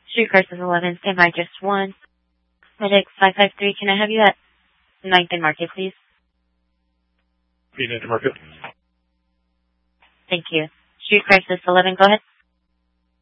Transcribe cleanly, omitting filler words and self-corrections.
Street Crisis 11, stand by just one. Medic 553, can I have you at 9th and Market, please? 9th and Market. Thank you. Street Crisis 11, go ahead.